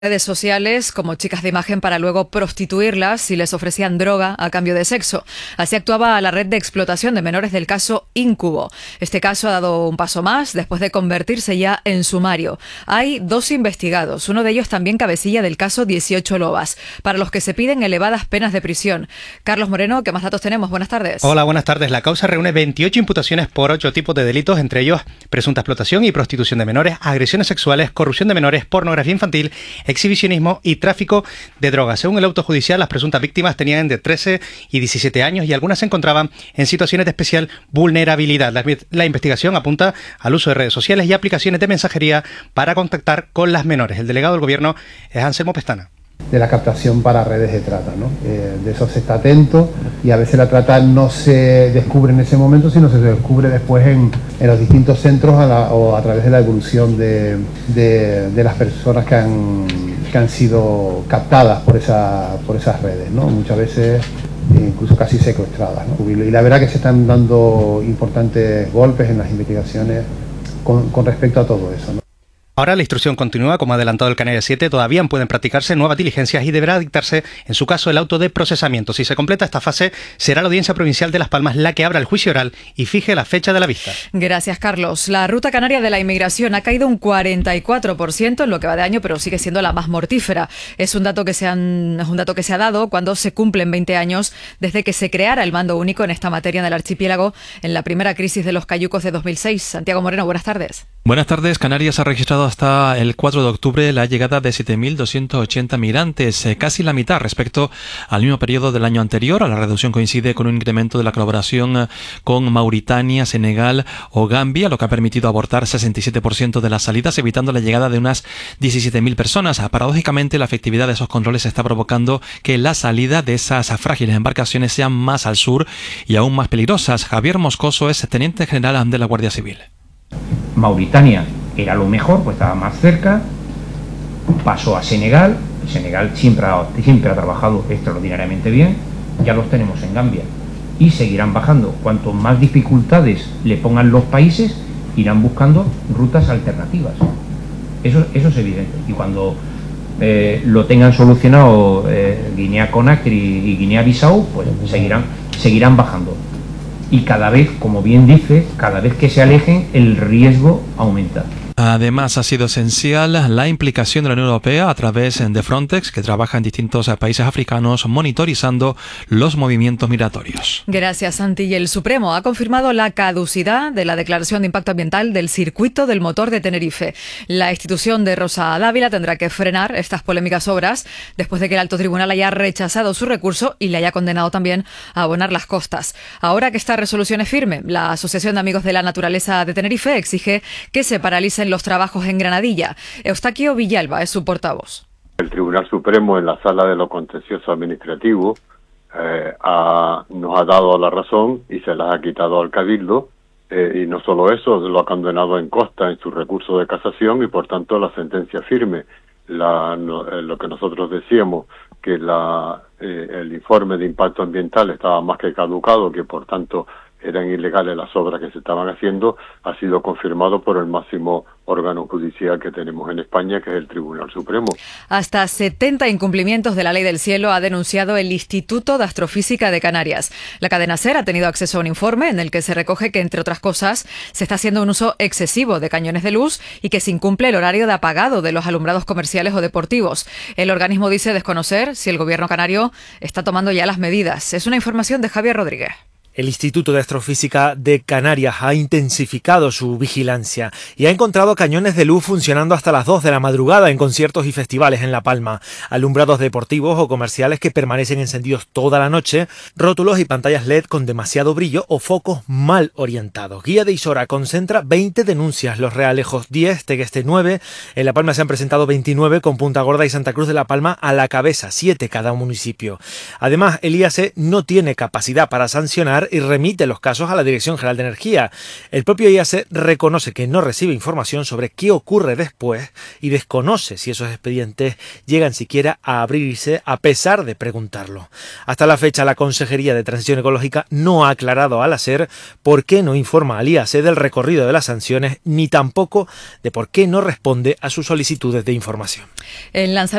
Redes sociales como chicas de imagen para luego prostituirlas si les ofrecían droga a cambio de sexo. Así actuaba la red de explotación de menores del caso Íncubo. Este caso ha dado un paso más después de convertirse ya en sumario. Hay 2 investigados, uno de ellos también cabecilla del caso 18 Lobas, para los que se piden elevadas penas de prisión. Carlos Moreno, ¿qué más datos tenemos? Buenas tardes. Hola, buenas tardes. La causa reúne 28 imputaciones por 8 tipos de delitos, entre ellos presunta explotación y prostitución de menores, agresiones sexuales, corrupción de menores, pornografía infantil, exhibicionismo y tráfico de drogas. Según el auto judicial, las presuntas víctimas tenían de 13 y 17 años y algunas se encontraban en situaciones de especial vulnerabilidad. La investigación apunta al uso de redes sociales y aplicaciones de mensajería para contactar con las menores. El delegado del gobierno es Anselmo Pestana. De la captación para redes de trata, ¿no? De eso se está atento y a veces la trata no se descubre en ese momento, sino se descubre después en los distintos centros o a través de la evolución de las personas que han sido captadas por esas redes, ¿no? Muchas veces incluso casi secuestradas, ¿no? Y la verdad que se están dando importantes golpes en las investigaciones con respecto a todo eso, ¿no? Ahora la instrucción continúa, como ha adelantado el Canarias 7, todavía pueden practicarse nuevas diligencias y deberá dictarse, en su caso, el auto de procesamiento. Si se completa esta fase, será la Audiencia Provincial de Las Palmas la que abra el juicio oral y fije la fecha de la vista. Gracias, Carlos. La ruta canaria de la inmigración ha caído un 44% en lo que va de año, pero sigue siendo la más mortífera. Es un dato que se ha dado cuando se cumplen 20 años desde que se creara el mando único en esta materia en el archipiélago en la primera crisis de los cayucos de 2006. Santiago Moreno, buenas tardes. Buenas tardes. Canarias ha registrado hasta el 4 de octubre la llegada de 7.280 migrantes, casi la mitad respecto al mismo periodo del año anterior. La reducción coincide con un incremento de la colaboración con Mauritania, Senegal o Gambia, lo que ha permitido abortar 67% de las salidas, evitando la llegada de unas 17.000 personas. Paradójicamente, la efectividad de esos controles está provocando que la salida de esas frágiles embarcaciones sean más al sur y aún más peligrosas. Javier Moscoso es teniente general de la Guardia Civil. Mauritania era lo mejor, pues estaba más cerca, pasó a Senegal. Senegal siempre ha trabajado extraordinariamente bien, ya los tenemos en Gambia y seguirán bajando. Cuanto más dificultades le pongan los países, irán buscando rutas alternativas. Eso es evidente. Y cuando lo tengan solucionado Guinea-Conakry y Guinea-Bissau, pues seguirán bajando. Y cada vez, como bien dice, cada vez que se alejen, el riesgo aumenta. Además, ha sido esencial la implicación de la Unión Europea a través de Frontex, que trabaja en distintos países africanos monitorizando los movimientos migratorios. Gracias, Santi. Y el Supremo ha confirmado la caducidad de la declaración de impacto ambiental del circuito del motor de Tenerife. La institución de Rosa Dávila tendrá que frenar estas polémicas obras después de que el Alto Tribunal haya rechazado su recurso y le haya condenado también a abonar las costas. Ahora que esta resolución es firme, la Asociación de Amigos de la Naturaleza de Tenerife exige que se paralicen los trabajos en Granadilla. Eustaquio Villalba es su portavoz. El Tribunal Supremo, en la Sala de lo Contencioso Administrativo, nos ha dado la razón y se las ha quitado al Cabildo, y no solo eso, lo ha condenado en costa en su recurso de casación y por tanto la sentencia firme. Lo que nosotros decíamos, que el informe de impacto ambiental estaba más que caducado, que por tanto eran ilegales las obras que se estaban haciendo, ha sido confirmado por el máximo órgano judicial que tenemos en España, que es el Tribunal Supremo. Hasta 70 incumplimientos de la Ley del Cielo ha denunciado el Instituto de Astrofísica de Canarias. La cadena SER ha tenido acceso a un informe en el que se recoge que, entre otras cosas, se está haciendo un uso excesivo de cañones de luz y que se incumple el horario de apagado de los alumbrados comerciales o deportivos. El organismo dice desconocer si el gobierno canario está tomando ya las medidas. Es una información de Javier Rodríguez. El Instituto de Astrofísica de Canarias ha intensificado su vigilancia y ha encontrado cañones de luz funcionando hasta las 2 de la madrugada en conciertos y festivales en La Palma, alumbrados deportivos o comerciales que permanecen encendidos toda la noche, rótulos y pantallas LED con demasiado brillo o focos mal orientados. Guía de Isora concentra 20 denuncias, Los Realejos 10, Tegueste 9, en La Palma se han presentado 29 con Punta Gorda y Santa Cruz de La Palma a la cabeza, 7 cada municipio. Además, el IAC no tiene capacidad para sancionar investigar y remite los casos a la Dirección General de Energía. El propio IAC reconoce que no recibe información sobre qué ocurre después y desconoce si esos expedientes llegan siquiera a abrirse a pesar de preguntarlo. Hasta la fecha, la Consejería de Transición Ecológica no ha aclarado al ASER por qué no informa al IAC del recorrido de las sanciones, ni tampoco de por qué no responde a sus solicitudes de información. El